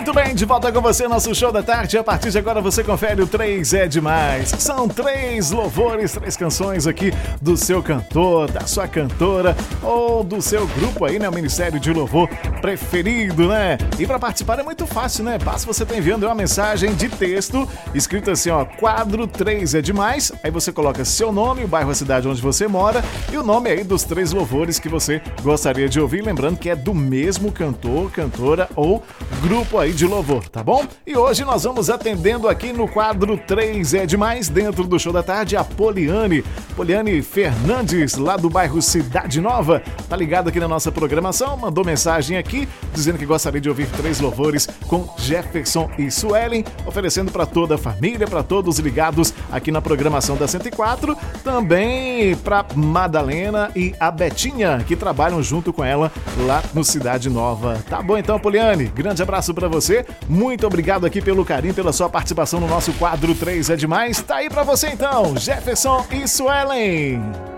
Muito bem, de volta com você, nosso show da tarde. A partir de agora você confere o 3 é Demais. São 3 louvores, 3 canções aqui do seu cantor, da sua cantora ou do seu grupo aí, né? O Ministério de Louvor preferido, né? E para participar é muito fácil, né? Basta você estar enviando uma mensagem de texto escrito assim, ó, quadro 3 é Demais. Aí você coloca seu nome, o bairro, a cidade onde você mora e o nome aí dos 3 louvores que você gostaria de ouvir. Lembrando que é do mesmo cantor, cantora ou grupo aí de louvor, tá bom? E hoje nós vamos atendendo aqui no quadro 3 é Demais, dentro do show da tarde, a Poliane Fernandes, lá do bairro Cidade Nova, tá ligado aqui na nossa programação, mandou mensagem aqui, dizendo que gostaria de ouvir 3 louvores com Jefferson e Suelen, oferecendo para toda a família, para todos ligados aqui na programação da 104, também para Madalena e a Betinha, que trabalham junto com ela lá no Cidade Nova. Tá bom então, Poliane, grande abraço para você, muito obrigado aqui pelo carinho, pela sua participação no nosso quadro 3 é Demais. Tá aí pra você então, Jefferson e Suelen.